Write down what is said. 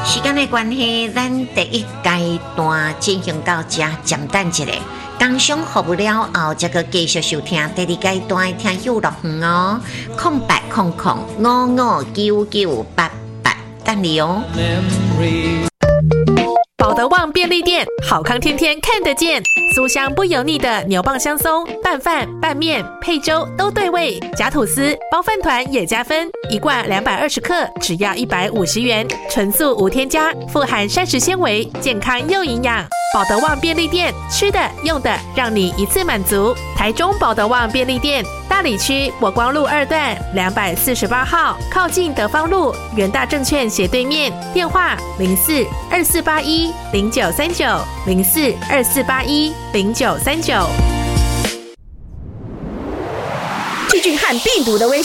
时间的关系，咱第一阶段进行到这，暂等一下。工商服务了后，再个继续收听第二阶段的听友乐园哦，0800559988，等你哦。 保德旺便利店，好康天天看得见，酥香不油腻的牛蒡香松，拌饭、拌面、配粥都对味，夹吐司、包饭团也加分，一罐220克，只要150元，纯素无添加，富含膳食纤维，健康又营养。保德旺便利店，吃的用的让你一次满足。台中保德旺便利店，大里区国光路2段248号，靠近德芳路元大证券斜对面，电话04-2481-0939，04-2481-0939。细菌和病毒的威胁